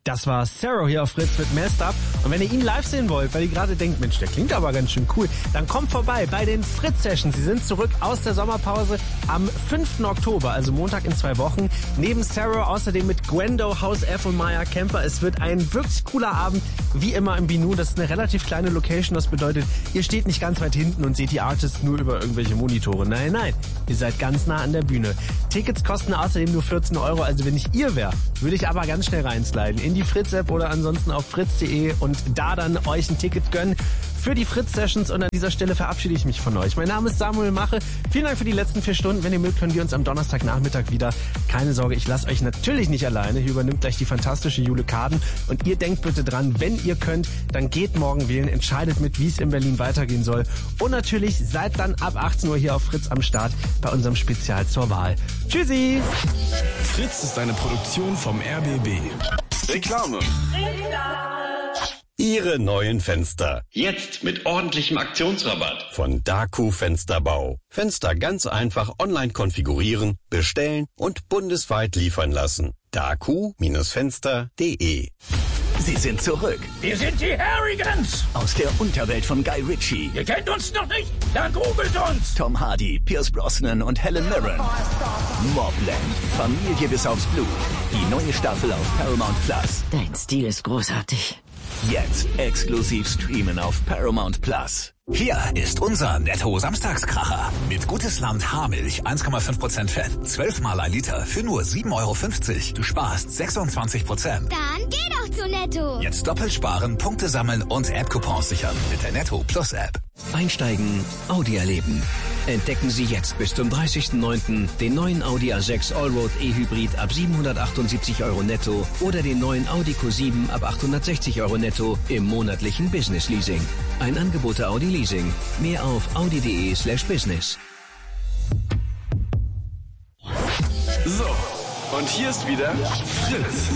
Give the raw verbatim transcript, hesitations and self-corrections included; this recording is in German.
Das war Sarah hier auf Fritz mit Messed Up. Und wenn ihr ihn live sehen wollt, weil ihr gerade denkt, Mensch, der klingt aber ganz schön cool, dann kommt vorbei bei den Fritz Sessions. Sie sind zurück aus der Sommerpause am fünften Oktober, also Montag in zwei Wochen. Neben Sarah außerdem mit Gwendo, House F und Maya Kemper. Es wird ein wirklich cooler Abend, wie immer im Binu. Das ist eine relativ kleine Location. Das bedeutet, ihr steht nicht ganz weit hinten und seht die Artists nur über irgendwelche Monitore. Nein, nein, ihr seid ganz nah an der Bühne. Tickets kosten außerdem nur vierzehn Euro. Also wenn ich ihr wäre, würde ich aber ganz schnell reinsliden in die Fritz-App oder ansonsten auf fritz punkt de und da dann euch ein Ticket gönnen für die Fritz-Sessions. Und an dieser Stelle verabschiede ich mich von euch. Mein Name ist Samuel Mache. Vielen Dank für die letzten vier Stunden. Wenn ihr mögt, können wir uns am Donnerstagnachmittag wieder. Keine Sorge, ich lasse euch natürlich nicht alleine. Hier übernimmt gleich die fantastische Jule Kaden. Und ihr denkt bitte dran, wenn ihr könnt, dann geht morgen wählen, entscheidet mit, wie es in Berlin weitergehen soll. Und natürlich seid dann ab achtzehn Uhr hier auf Fritz am Start bei unserem Spezial zur Wahl. Tschüssi! Fritz ist eine Produktion vom R B B. Reklame. Ihre neuen Fenster. Jetzt mit ordentlichem Aktionsrabatt. Von Daku Fensterbau. Fenster ganz einfach online konfigurieren, bestellen und bundesweit liefern lassen. daku Fenster punkt de. Sie sind zurück. Wir sind die Harrigans. Aus der Unterwelt von Guy Ritchie. Ihr kennt uns noch nicht? Dann googelt uns. Tom Hardy, Pierce Brosnan und Helen Mirren. Mobland. Familie bis aufs Blut. Die neue Staffel auf Paramount Plus. Dein Stil ist großartig. Jetzt exklusiv streamen auf Paramount Plus. Hier ist unser Netto-Samstagskracher. Mit Gutes Land Haarmilch, eins Komma fünf Prozent Fett, zwölf Mal ein Liter für nur sieben Euro fünfzig. Du sparst sechsundzwanzig Prozent. Dann geh doch zu Netto. Jetzt doppelt sparen, Punkte sammeln und App-Coupons sichern mit der Netto Plus App. Einsteigen, Audi erleben. Entdecken Sie jetzt bis zum dreißigsten neunten den neuen Audi A sechs Allroad E-Hybrid ab siebenhundertachtundsiebzig Euro netto oder den neuen Audi Q sieben ab achthundertsechzig Euro netto im monatlichen Business Leasing. Ein Angebot der Audi Leasing. Mehr auf audi punkt de slash business. So, und hier ist wieder Fritz.